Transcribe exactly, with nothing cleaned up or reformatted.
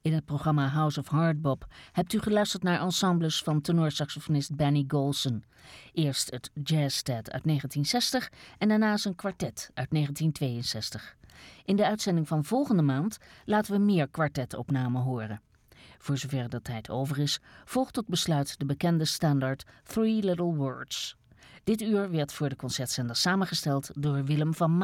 In het programma House of Hardbop hebt u geluisterd naar ensembles van tenorsaxofonist Benny Golson. Eerst het Jazztet uit negentien zestig en daarna zijn kwartet uit negentien tweeënzestig. In de uitzending van volgende maand laten we meer kwartetopnamen horen. Voor zover de tijd over is, volgt tot besluit de bekende standaard Three Little Words. Dit uur werd voor de concertzender samengesteld door Willem van Ma.